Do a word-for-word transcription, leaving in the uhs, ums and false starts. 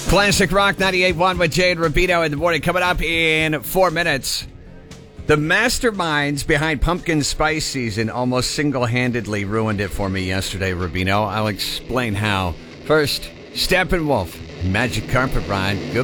Classic Rock ninety-eight point one with Jay and Rubino in the morning. Coming up in four minutes. The masterminds behind pumpkin spice season almost single-handedly ruined it for me yesterday, Rubino. I'll explain how. First, Steppenwolf, Magic Carpet Ride. Good